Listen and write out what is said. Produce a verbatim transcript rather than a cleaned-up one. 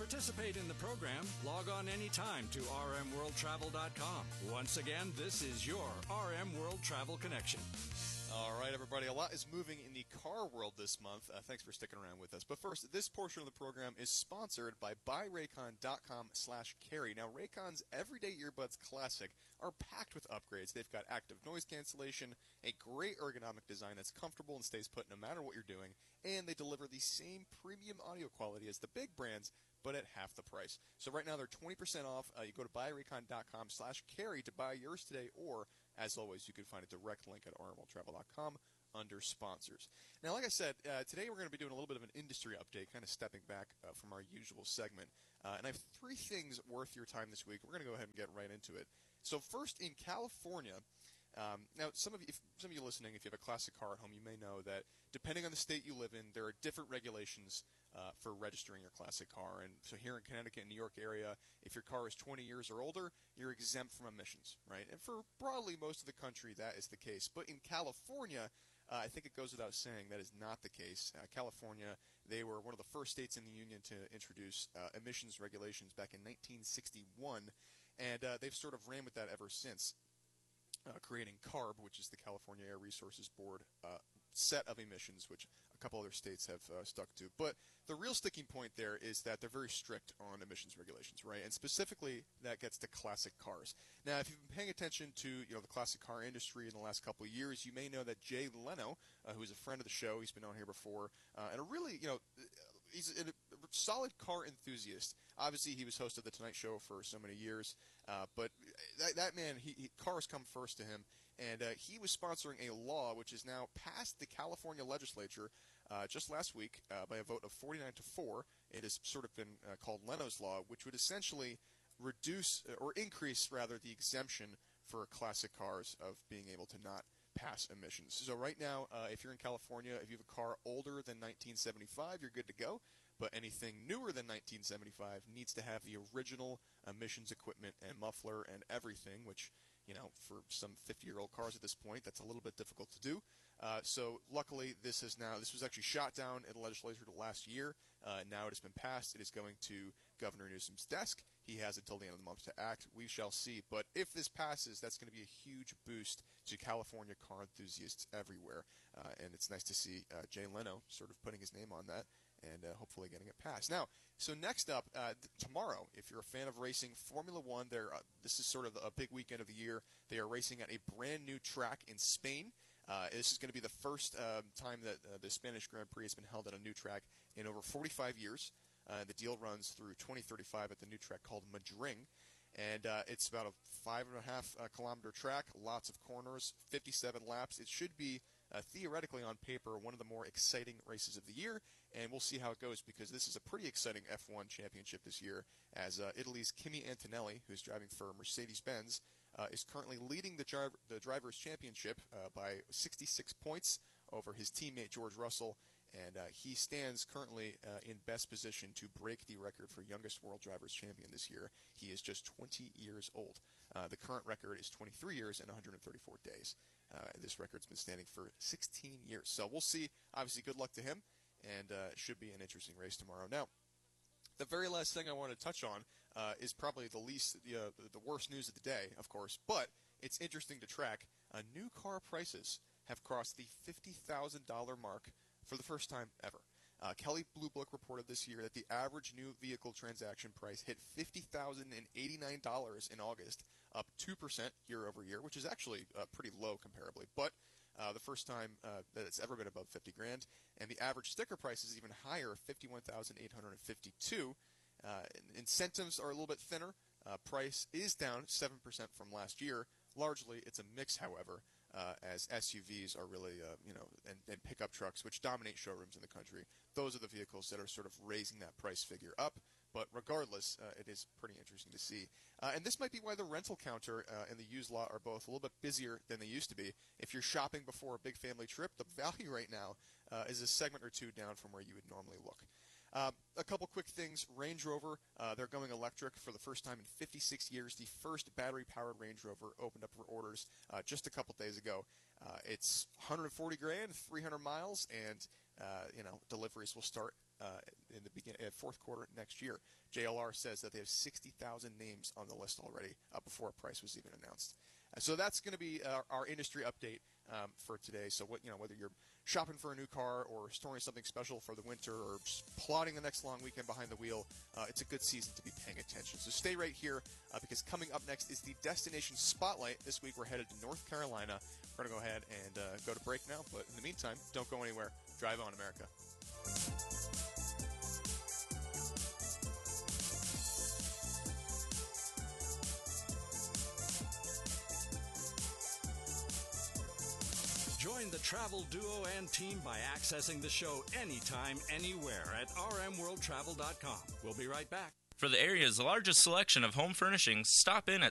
participate in the program, log on anytime to r m world travel dot com. Once again, this is your R M World Travel Connection. All right, everybody. A lot is moving in the car world this month. Uh, thanks for sticking around with us. But first, this portion of the program is sponsored by buy raycon dot com slash carry. Now, Raycon's Everyday Earbuds Classic are packed with upgrades. They've got active noise cancellation, a great ergonomic design that's comfortable and stays put no matter what you're doing, and they deliver the same premium audio quality as the big brands, but at half the price. So right now they're twenty percent off. Uh, you go to buy raycon dot com slash carry to buy yours today, or as always, you can find a direct link at r m world travel dot com under sponsors. Now, like I said, uh, today we're going to be doing a little bit of an industry update, kind of stepping back uh, from our usual segment. Uh, and I have three things worth your time this week. We're going to go ahead and get right into it. So first, in California, Um, now, some of you, if, some of you listening, if you have a classic car at home, you may know that depending on the state you live in, there are different regulations uh, for registering your classic car. And so here in Connecticut and New York area, if your car is twenty years or older, you're exempt from emissions, right? And for broadly most of the country, that is the case. But in California, uh, I think it goes without saying that is not the case. Uh, California, they were one of the first states in the union to introduce uh, emissions regulations back in nineteen sixty-one, and uh, they've sort of ran with that ever since. Uh, creating CARB, which is the California Air Resources Board uh, set of emissions, which a couple other states have uh, stuck to. But the real sticking point there is that they're very strict on emissions regulations, right? And specifically, that gets to classic cars. Now, if you've been paying attention to you know the classic car industry in the last couple of years, you may know that Jay Leno, uh, who is a friend of the show, he's been on here before, uh, and a really, you know, he's a, a solid car enthusiast. Obviously, he was host of the Tonight Show for so many years, uh, but that, that man, he, he, cars come first to him, and uh, he was sponsoring a law which is now passed the California legislature uh, just last week uh, by a vote of forty-nine to four. It has sort of been uh, called Leno's Law, which would essentially reduce or increase rather the exemption for classic cars of being able to not pass emissions. So right now, uh, if you're in California, if you have a car older than nineteen seventy-five, you're good to go. But anything newer than nineteen seventy-five needs to have the original emissions equipment and muffler and everything, which, you know, for some fifty-year-old cars at this point, that's a little bit difficult to do. Uh, so luckily, this is now, this was actually shot down in the legislature last year. Uh, now it has been passed. It is going to Governor Newsom's desk. He has until the end of the month to act. We shall see. But if this passes, that's going to be a huge boost to California car enthusiasts everywhere. Uh, and it's nice to see uh, Jay Leno sort of putting his name on that and uh, hopefully getting it passed. Now, so next up, uh, th- tomorrow, if you're a fan of racing, Formula One, they're, uh, this is sort of a big weekend of the year. They are racing at a brand new track in Spain. Uh, this is going to be the first uh, time that uh, the Spanish Grand Prix has been held at a new track in over forty-five years. Uh, the deal runs through twenty thirty-five at the new track called Madrid. And uh, it's about a five and a half uh, kilometer track, lots of corners, fifty-seven laps. It should be uh, theoretically on paper one of the more exciting races of the year, and we'll see how it goes because this is a pretty exciting F one championship this year as uh, Italy's Kimi Antonelli, who's driving for Mercedes-Benz, uh, is currently leading the, driver, the Drivers' Championship uh, by sixty-six points over his teammate George Russell. And uh, he stands currently uh, in best position to break the record for youngest world drivers champion this year. He is just twenty years old. Uh, the current record is twenty-three years and one hundred thirty-four days. Uh, this record's been standing for sixteen years. So we'll see. Obviously, good luck to him, and uh, it should be an interesting race tomorrow. Now, the very last thing I want to touch on uh, is probably the least, uh, the worst news of the day, of course, but it's interesting to track. Uh, new car prices have crossed the fifty thousand dollars mark for the first time ever. Uh, Kelley Blue Book reported this year that the average new vehicle transaction price hit fifty thousand eighty-nine dollars in August, up two percent year over year, which is actually uh, pretty low comparably, but uh, the first time uh, that it's ever been above fifty grand. And the average sticker price is even higher, fifty-one thousand eight hundred fifty-two dollars. Uh, incentives are a little bit thinner. Uh, price is down seven percent from last year. Largely, it's a mix, however, uh, as S U Vs are really, uh, you know, and, and pickup trucks, which dominate showrooms in the country. Those are the vehicles that are sort of raising that price figure up. But regardless, uh, it is pretty interesting to see. Uh, and this might be why the rental counter uh, and the used lot are both a little bit busier than they used to be. If you're shopping before a big family trip, the value right now uh, is a segment or two down from where you would normally look. Uh, a couple quick things. Range Rover, uh, they're going electric for the first time in fifty-six years. The first battery-powered Range Rover opened up for orders uh, just a couple days ago. Uh, it's one hundred forty grand, three hundred miles, and uh, you know deliveries will start uh, in the beginning, uh, fourth quarter next year. J L R says that they have sixty thousand names on the list already uh, before a price was even announced. Uh, so that's going to be our, our industry update um, for today. So what you know, whether you're shopping for a new car or storing something special for the winter or just plotting the next long weekend behind the wheel, uh, it's a good season to be paying attention. So stay right here uh, because coming up next is the Destination Spotlight. This week we're headed to North Carolina. We're going to go ahead and uh, go to break now, but in the meantime, don't go anywhere. Drive on, America. Join the travel duo and team by accessing the show anytime, anywhere at r m world travel dot com. We'll be right back. For the area's largest selection of home furnishings, stop in at